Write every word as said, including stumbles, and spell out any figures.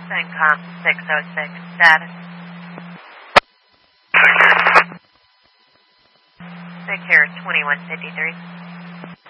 CENTCOM six oh six, status. Secure twenty-one fifty-three.